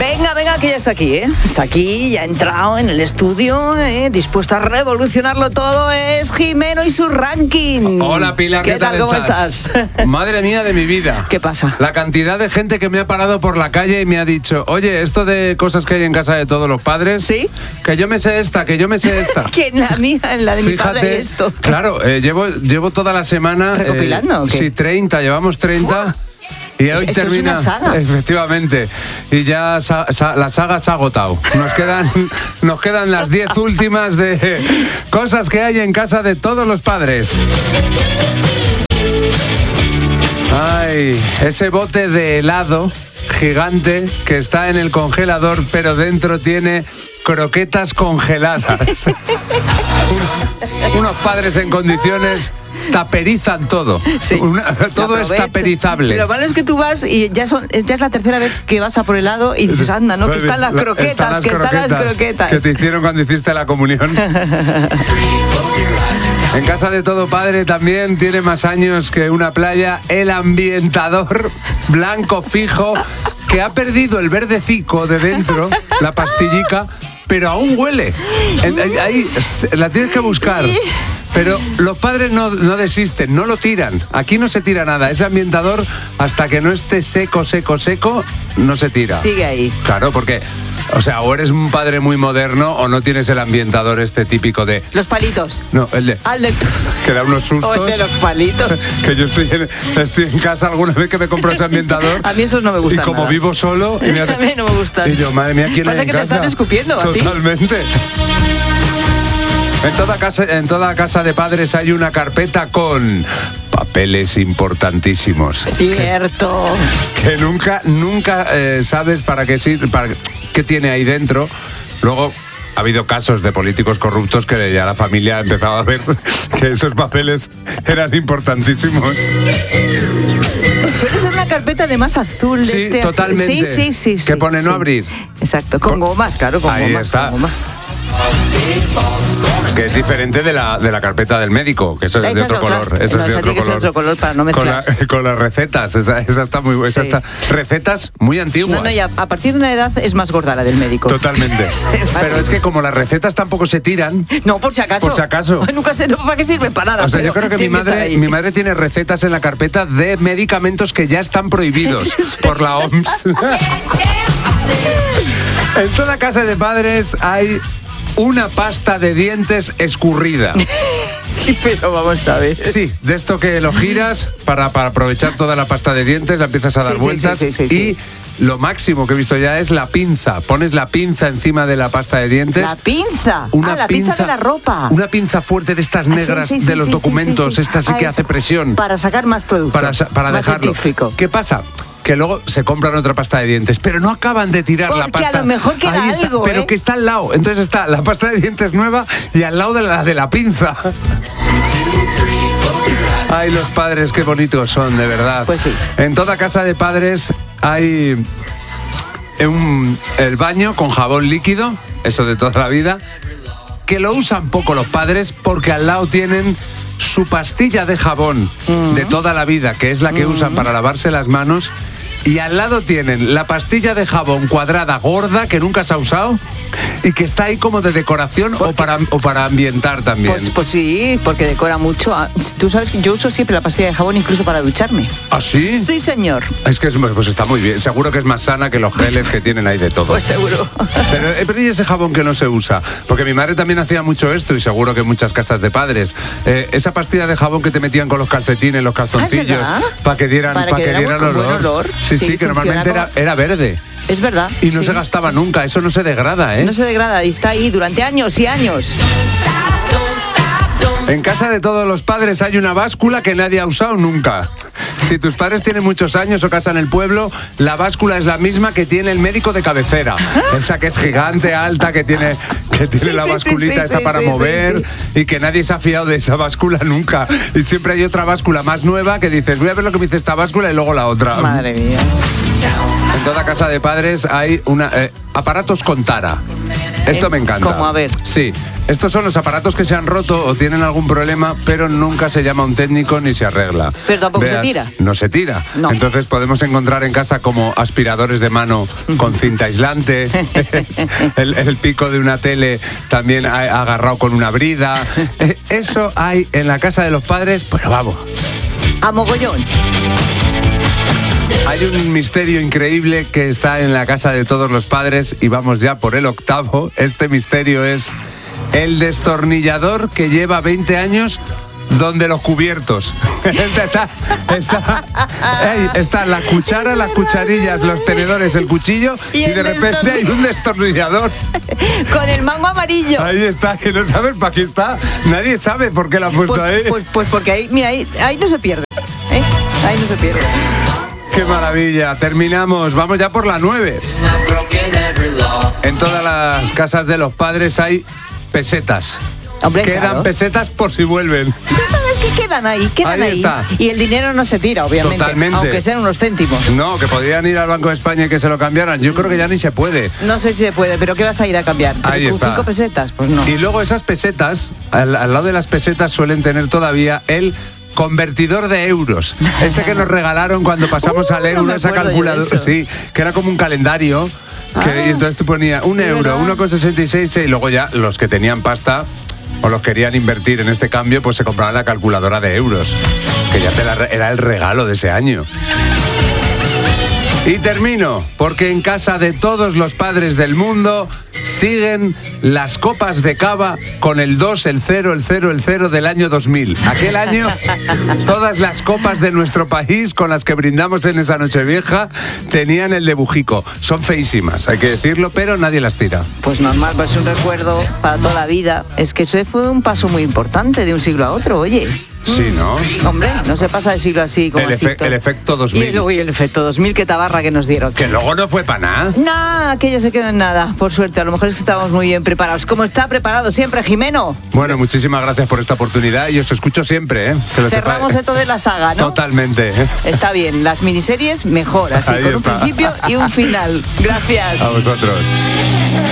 Venga, que ya está aquí, ¿eh? Está aquí, ya ha entrado en el estudio, dispuesto a revolucionarlo todo. Es Jimeno y su ranking. Hola, Pilar, ¿qué tal? ¿Cómo estás? Madre mía de mi vida. ¿Qué pasa? La cantidad de gente que me ha parado por la calle y me ha dicho, oye, esto de cosas que hay en casa de todos los padres, ¿sí? Que yo me sé esta. Que en la mía, en la de mi padre hay esto. Claro, llevo toda la semana... ¿Recopilando o qué? Sí, 30, llevamos 30... ¡Uf! Y hoy esto termina, es una saga. Efectivamente, y ya la saga se ha agotado. Nos quedan las 10 últimas de cosas que hay en casa de todos los padres. Ay, ese bote de helado gigante que está en el congelador, pero dentro tiene croquetas congeladas. Unos padres en condiciones taperizan todo. Sí, todo es taperizable. Pero lo malo es que tú vas y ya es la tercera vez que vas a por helado y dices, anda, ¿no? Que están las croquetas, están las croquetas. Que te hicieron cuando hiciste la comunión. En casa de todo padre también tiene más años que una playa el ambientador blanco fijo que ha perdido el verdecico de dentro, la pastillica, pero aún huele. Ahí la tienes que buscar. Pero los padres no desisten, no lo tiran. Aquí no se tira nada. Ese ambientador, hasta que no esté seco, no se tira. Sigue ahí. Claro, porque, o eres un padre muy moderno o no tienes el ambientador este típico de... Los palitos. No, el de... Que da unos sustos. O el de los palitos. Que yo estoy en casa alguna vez que me compro ese ambientador. A mí esos no me gustan. Y como nada. Vivo solo... A mí no me gustan. Y yo, madre mía, ¿quién hay en casa? Parece que te están escupiendo. Totalmente. En toda casa de padres hay una carpeta con papeles importantísimos. Cierto. Que nunca sabes para qué sirve, qué tiene ahí dentro. Luego ha habido casos de políticos corruptos que ya la familia ha empezado a ver que esos papeles eran importantísimos. Suele ser una carpeta de más azul. Sí, totalmente. Sí. Que pone no abrir. Exacto, con gomas, claro, con ahí gomas. Está. Con gomas. Que es diferente de la carpeta del médico, que eso es de otro color. Eso es de otro color para no mezclar. Con las recetas, esa está muy buena. Sí. Recetas muy antiguas. No, ya a partir de una edad es más gorda la del médico. Totalmente. Pero es que como las recetas tampoco se tiran... No, por si acaso. Nunca sé para qué sirven para nada. Yo creo que mi madre tiene recetas en la carpeta de medicamentos que ya están prohibidos por la OMS. En toda casa de padres hay una pasta de dientes escurrida. Pero vamos a ver. Sí, de esto que lo giras para aprovechar toda la pasta de dientes, la empiezas a dar vueltas y lo máximo que he visto ya es la pinza. Pones la pinza encima de la pasta de dientes. ¿La pinza? La pinza de la ropa. Una pinza fuerte de estas negras de los documentos, esta sí que hace presión. Para sacar más producto. Para más dejarlo. científico. ¿Qué pasa? Que luego se compran otra pasta de dientes, pero no acaban de tirar la pasta. Porque a lo mejor queda algo, pero que está al lado. Entonces está la pasta de dientes nueva y al lado de la pinza. Ay, los padres, qué bonitos son, de verdad. Pues sí. En toda casa de padres hay el baño con jabón líquido, eso de toda la vida, que lo usan poco los padres porque al lado tienen su pastilla de jabón de toda la vida, que es la que usan para lavarse las manos, y al lado tienen la pastilla de jabón cuadrada gorda que nunca se ha usado y que está ahí como de decoración o para ambientar también. Pues sí, porque decora mucho. Tú sabes que yo uso siempre la pastilla de jabón incluso para ducharme. ¿Ah, sí? Sí, señor. Es que pues está muy bien. Seguro que es más sana que los geles que tienen ahí de todo. Pues seguro. Pero ¿y ese jabón que no se usa? Porque mi madre también hacía mucho esto y seguro que en muchas casas de padres. Esa pastilla de jabón que te metían con los calcetines, los calzoncillos, para que dieran olor. Sí, que normalmente era verde. Es verdad. Y no se gastaba nunca, eso no se degrada, ¿eh? No se degrada y está ahí durante años y años. En casa de todos los padres hay una báscula que nadie ha usado nunca. Si tus padres tienen muchos años o casa en el pueblo, la báscula es la misma que tiene el médico de cabecera. Esa que es gigante, alta, que tiene la basculita esa para mover y que nadie se ha fiado de esa báscula nunca. Y siempre hay otra báscula más nueva que dices, voy a ver lo que me dice esta báscula y luego la otra. Madre mía. en toda casa de padres hay aparatos con tara. Esto me encanta. ¿Cómo? A ver. Sí, estos son los aparatos que se han roto o tienen algún problema, pero nunca se llama a un técnico ni se arregla. Pero tampoco se tira. No se tira. No. Entonces podemos encontrar en casa como aspiradores de mano con cinta aislante, el pico de una tele también agarrado con una brida. Eso hay en la casa de los padres, pero vamos. A mogollón. Hay un misterio increíble que está en la casa de todos los padres y vamos ya por el 8º. Este misterio es el destornillador que lleva 20 años donde los cubiertos. Está la cuchara, las cucharillas, los tenedores, el cuchillo y de repente hay un destornillador. Con el mango amarillo. Ahí está, que no sabes para qué está. Nadie sabe por qué lo ha puesto ahí. Pues porque ahí, mira, ahí no se pierde. Ahí no se pierde. ¡Qué maravilla! Terminamos. Vamos ya por la 9. En todas las casas de los padres hay pesetas. Hombre, quedan claro. Pesetas por si vuelven. Ya sabes que quedan ahí. Ahí está. Y el dinero no se tira, obviamente. Totalmente. Aunque sean unos céntimos. No, que podrían ir al Banco de España y que se lo cambiaran. Yo creo que ya ni se puede. No sé si se puede, pero ¿qué vas a ir a cambiar? Ahí está. 5 pesetas? Pues no. Y luego esas pesetas, al lado de las pesetas suelen tener todavía el convertidor de euros. Ese que nos regalaron cuando pasamos al euro, no me esa acuerdo calculadora. Sí, que era como un calendario. Y entonces tú ponías un euro, 1,66 y luego ya los que tenían pasta o los querían invertir en este cambio, pues se compraban la calculadora de euros, que ya era el regalo de ese año. Y termino, porque en casa de todos los padres del mundo siguen las copas de cava con el 2, el 0, el 0, el 0 del año 2000. Aquel año, todas las copas de nuestro país con las que brindamos en esa Nochevieja tenían el de Bujico. Son feísimas, hay que decirlo, pero nadie las tira. Pues normal, pues es un recuerdo para toda la vida. Es que eso fue un paso muy importante de un siglo a otro, oye. Sí, ¿no? Hombre, no se pasa de siglo así como así. El efecto 2000. Y el efecto 2000, qué tabarra que nos dieron. Que luego no fue para nada. Nada, aquello se quedó en nada, por suerte. A lo mejor es que estábamos muy bien preparados. ¿Cómo está preparado siempre, Jimeno? Bueno, muchísimas gracias por esta oportunidad y os escucho siempre, ¿eh? Que lo Cerramos entonces la saga, ¿no? Totalmente. Está bien, las miniseries mejor, así, Ahí con un está. principio y un final. Gracias. A vosotros.